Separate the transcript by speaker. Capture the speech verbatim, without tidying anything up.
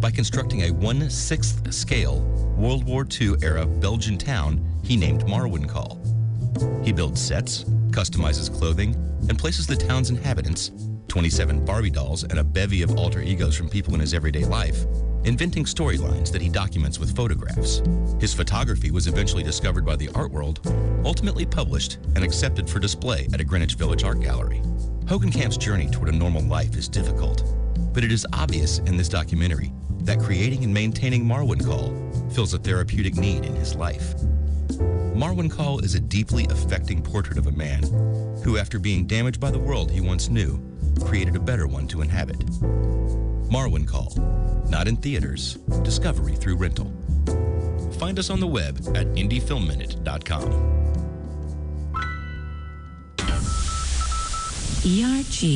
Speaker 1: by constructing a one sixth scale World War Two era Belgian town he named Marwencol. He builds sets, customizes clothing, and places the town's inhabitants, twenty-seven Barbie dolls and a bevy of alter egos from people in his everyday life, inventing storylines that he documents with photographs. His photography was eventually discovered by the art world, ultimately published and accepted for display at a Greenwich Village art gallery. Hogenkamp's journey toward a normal life is difficult, but it is obvious in this documentary that creating and maintaining Marwencol fills a therapeutic need in his life. Marwencol is a deeply affecting portrait of a man who, after being damaged by the world he once knew, created a better one to inhabit. Marwencol, not in theaters, discovery through rental. Find us on the web at indie film minute dot com.
Speaker 2: E R G